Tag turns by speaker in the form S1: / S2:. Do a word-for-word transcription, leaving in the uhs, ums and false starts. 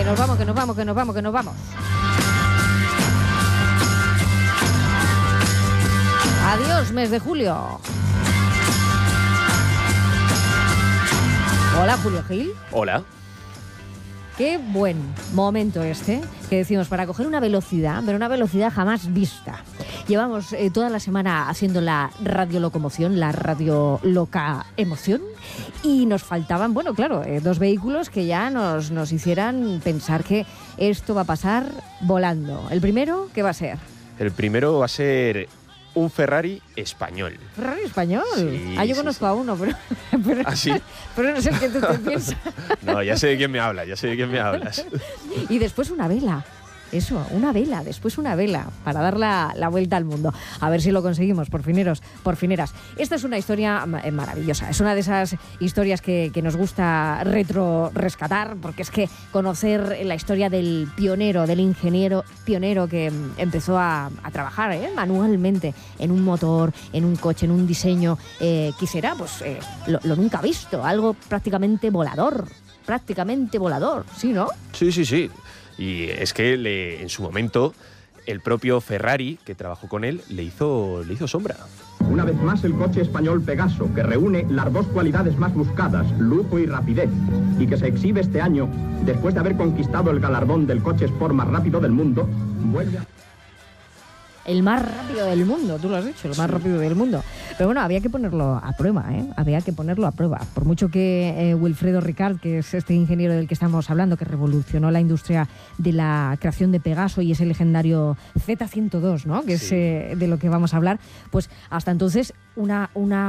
S1: Que nos vamos, que nos vamos, que nos vamos, que nos vamos. Adiós, mes de julio. Hola, Julio Gil.
S2: Hola.
S1: Qué buen momento este, que decimos, para coger una velocidad, pero una velocidad jamás vista. Llevamos eh, toda la semana haciendo la radiolocomoción, la radio loca emoción, y nos faltaban, bueno, claro, eh, dos vehículos que ya nos, nos hicieran pensar que esto va a pasar volando. El primero, ¿qué va a ser?
S2: El primero va a ser un Ferrari español.
S1: ¿Ferrari español?
S2: Sí,
S1: ah, yo
S2: sí,
S1: conozco
S2: sí.
S1: a uno, pero, pero,
S2: ¿Ah, sí?
S1: pero no sé el que tú te piensas.
S2: No, ya sé de quién me hablas, ya sé de quién me hablas.
S1: Y después una vela. Eso, una vela, después una vela, para dar la, la vuelta al mundo. A ver si lo conseguimos, por fineros, por fineras. Esta es una historia maravillosa. Es una de esas historias que, que nos gusta retro rescatar, porque es que conocer la historia del pionero, del ingeniero pionero que empezó a, a trabajar ¿eh? manualmente en un motor, en un coche, en un diseño, eh, que será pues eh, lo, lo nunca visto, algo prácticamente volador, prácticamente volador, ¿sí, no?
S2: Sí, sí, sí. Y es que le, en su momento el propio Ferrari, que trabajó con él, le hizo, le hizo sombra.
S3: Una vez más el coche español Pegaso, que reúne las dos cualidades más buscadas, lujo y rapidez, y que se exhibe este año, después de haber conquistado el galardón del coche sport más rápido del mundo, vuelve a...
S1: El más rápido del mundo, tú lo has dicho, el más rápido del mundo. Pero bueno, había que ponerlo a prueba, ¿eh? Había que ponerlo a prueba. Por mucho que eh, Wilfredo Ricard, que es este ingeniero del que estamos hablando, que revolucionó la industria de la creación de Pegaso y ese legendario Z ciento dos, ¿no? Que sí. es eh, de lo que vamos a hablar, pues hasta entonces una... una